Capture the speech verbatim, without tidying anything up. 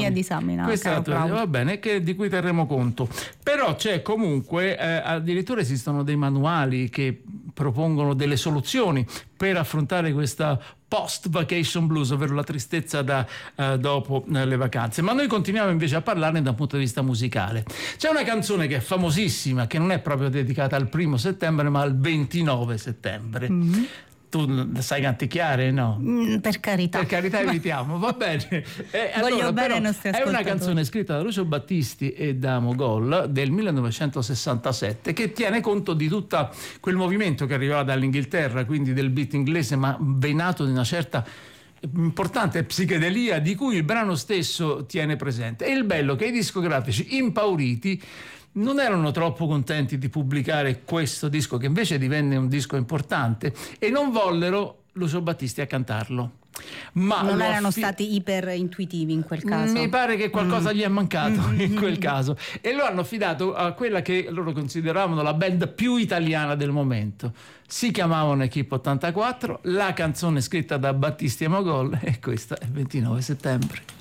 mia disamina. Questa è la tua, va bene, che, di cui terremo conto. Però c'è comunque, eh, addirittura esistono dei manuali che propongono delle soluzioni per affrontare questa post-vacation blues, ovvero la tristezza da uh, dopo uh, le vacanze. Ma noi continuiamo invece a parlarne da un punto di vista musicale. C'è una canzone che è famosissima, che non è proprio dedicata al primo settembre, ma al ventinove settembre. Mm-hmm. Tu sai canticchiare? No? Mm, per carità. Per carità evitiamo, va bene. Eh, Voglio allora, bene ai però, nostri è ascoltatori. una canzone scritta da Lucio Battisti e da Mogol del millenovecentosessantasette, che tiene conto di tutto quel movimento che arrivava dall'Inghilterra, quindi del beat inglese, ma venato di una certa importante psichedelia di cui il brano stesso tiene presente. E il bello che i discografici, impauriti, non erano troppo contenti di pubblicare questo disco, che invece divenne un disco importante, e non vollero Lucio Battisti a cantarlo. Ma non erano affi- stati iper intuitivi in quel caso. Mi pare che qualcosa mm. gli è mancato mm. in quel caso, e lo hanno affidato a quella che loro consideravano la band più italiana del momento. Si chiamavano Equipe ottantaquattro, la canzone scritta da Battisti e Mogol, e questa è ventinove settembre.